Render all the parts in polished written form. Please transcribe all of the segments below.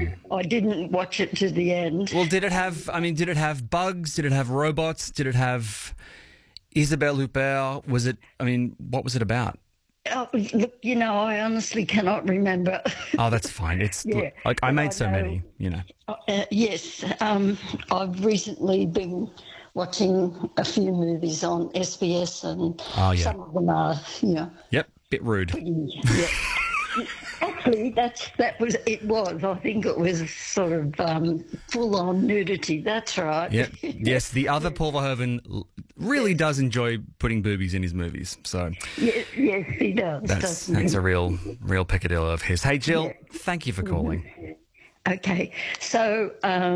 I didn't watch it to the end. Well, did it have bugs? Did it have robots? Did it have Isabelle Huppert? What was it about? Oh, look, I honestly cannot remember. Oh, that's fine. It's Yeah, like I but made I so know- many, Yes, I've recently been watching a few movies on SBS, and Oh, yeah. some of them are, Yep, bit rude. yeah. Actually, that was it. I think it was sort of full-on nudity. That's right. Yep. Yes, the other Paul Verhoeven really does enjoy putting boobies in his movies. So Yes, he does. doesn't he? that's a real peccadillo of his. Hey, Jill, thank you for calling. Okay. So,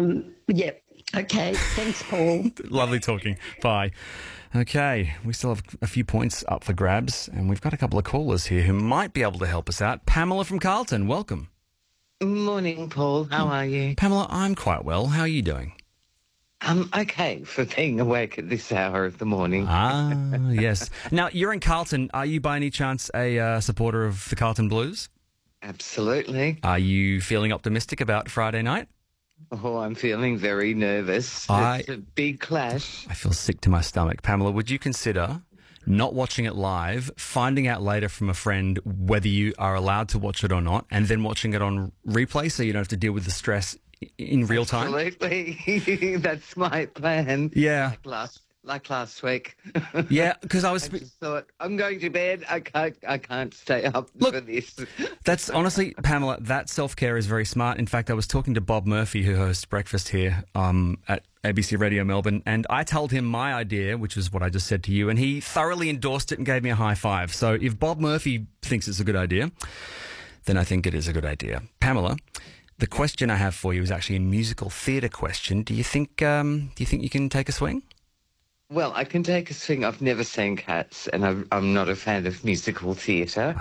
okay. Thanks, Paul. Lovely talking. Bye. Okay, we still have a few points up for grabs, and we've got a couple of callers here who might be able to help us out. Pamela from Carlton, welcome. Morning, Paul. How are you? Pamela, I'm quite well. How are you doing? I'm okay for being awake at this hour of the morning. Ah, yes. Now, you're in Carlton. Are you by any chance a supporter of the Carlton Blues? Absolutely. Are you feeling optimistic about Friday night? Oh, I'm feeling very nervous. It's a big clash. I feel sick to my stomach. Pamela, would you consider not watching it live, finding out later from a friend whether you are allowed to watch it or not, and then watching it on replay so you don't have to deal with the stress in real time? Absolutely. That's my plan. Yeah. Like last week. Yeah, because I I just thought, I'm going to bed. I can't stay up for this. That's honestly, Pamela, that self-care is very smart. In fact, I was talking to Bob Murphy, who hosts Breakfast here at ABC Radio Melbourne, and I told him my idea, which was what I just said to you, and he thoroughly endorsed it and gave me a high five. So if Bob Murphy thinks it's a good idea, then I think it is a good idea. Pamela, the question I have for you is actually a musical theatre question. Do you think you can take a swing? Well, I can take a swing. I've never seen Cats, and I'm not a fan of musical theatre.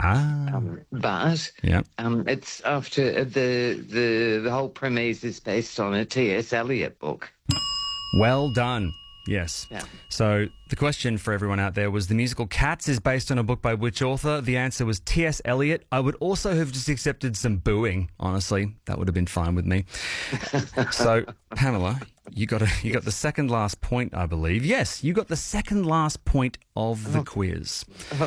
But Yeah. it's after the whole premise is based on a T.S. Eliot book. Well done. Yes. Yeah. So the question for everyone out there was, the musical Cats is based on a book by which author? The answer was T.S. Eliot. I would also have just accepted some booing, honestly. That would have been fine with me. So, Pamela, you got the second last point, I believe. Yes, you got the second last point of the quiz.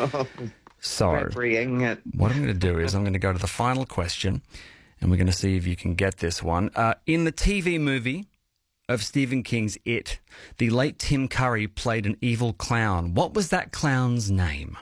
So, Bring it. what I'm going to do is I'm going to go to the final question, and we're going to see if you can get this one. In the TV movie of Stephen King's It, the late Tim Curry played an evil clown. What was that clown's name?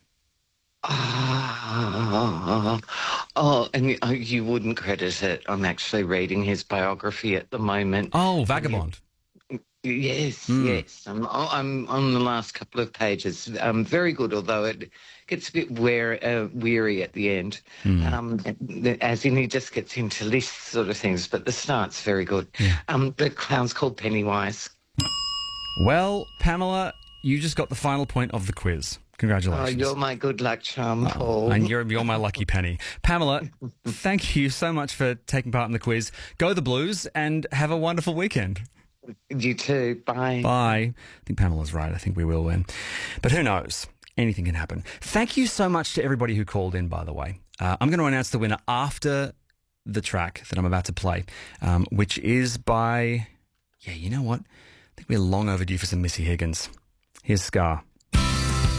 And you wouldn't credit it. I'm actually reading his biography at the moment. Oh, Vagabond. Yes, yes. I'm on the last couple of pages. Very good, although it gets a bit weary at the end. As in, he just gets into lists sort of things, but the start's very good. The clown's called Pennywise. Well, Pamela, you just got the final point of the quiz. Oh, Congratulations. you're my good luck charm, Paul. And you're my lucky penny. Pamela, thank you so much for taking part in the quiz. Go the Blues and have a wonderful weekend. You too. Bye. Bye. I think Pamela's right. I think we will win. But who knows? Anything can happen. Thank you so much to everybody who called in, by the way. I'm going to announce the winner after the track that I'm about to play, which is by... Yeah, you know what? I think we're long overdue for some Missy Higgins. Here's Scar.